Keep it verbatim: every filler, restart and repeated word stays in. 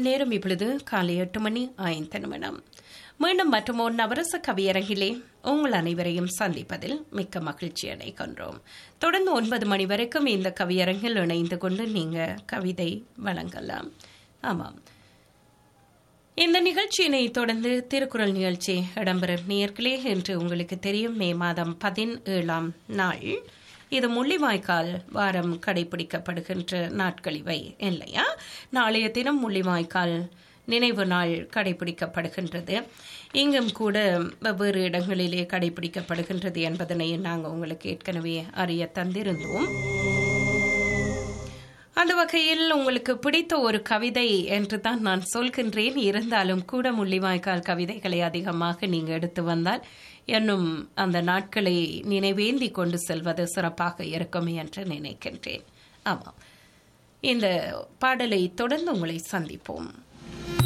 நேரம் இப்பொழுது காலை எட்டு மணி ஐந்து நிமிடம். மீண்டும் மற்றும் ஒரு நவரச கவியரங்கிலே உங்கள் அனைவரையும் சந்திப்பதில் மிக்க மகிழ்ச்சி அடைகின்றோம். தொடர்ந்து ஒன்பது மணி வரைக்கும் இந்த கவியரங்கில் இணைந்து கொண்டு நீங்க கவிதை வழங்கலாம். ஆமாம், இந்த நிகழ்ச்சியினை தொடர்ந்து திருக்குறள் நிகழ்ச்சி இடம்பெறும் நேர்களே. என்று உங்களுக்கு தெரியும், மே மாதம் பதினேழாம் நாள் இது முள்ளிவாய்க்கால் வாரம் கடைபிடிக்கப்படுகின்ற நாட்கள் இவை இல்லையா? நாளைய தினம் முள்ளிவாய்க்கால் நினைவு நாள் கடைபிடிக்கப்படுகின்றது. இங்கும் கூட வெவ்வேறு இடங்களிலே கடைபிடிக்கப்படுகின்றது என்பதனை நாங்கள் உங்களுக்கு ஏற்கனவே அறிய தந்திருந்தோம். அந்த வகையில் உங்களுக்கு பிடித்த ஒரு கவிதை என்று தான் நான் சொல்கின்றேன். இருந்தாலும் கூட முள்ளிவாய்க்கால் கவிதைகளை அதிகமாக நீங்கள் எடுத்து வந்தால் இன்னும் அந்த நாட்களை நினைவேந்தி கொண்டு செல்வது சிறப்பாக இருக்கும் என்று நினைக்கின்றேன். ஆமாம், இந்த பாடலை தொடர்ந்து உங்களை சந்திப்போம்.